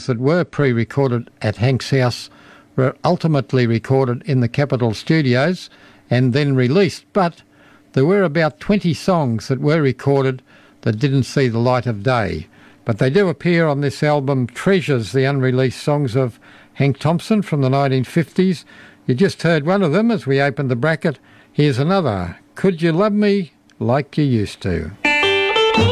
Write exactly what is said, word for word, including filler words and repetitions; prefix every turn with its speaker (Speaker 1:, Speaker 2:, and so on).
Speaker 1: songs that were pre-recorded at Hank's house were ultimately recorded in the Capitol Studios and then released, but there were about twenty songs that were recorded that didn't see the light of day. But they do appear on this album, Treasures, the unreleased songs of Hank Thompson from the nineteen fifties. You just heard one of them as we opened the bracket. Here's another, Could You Love Me Like You Used To?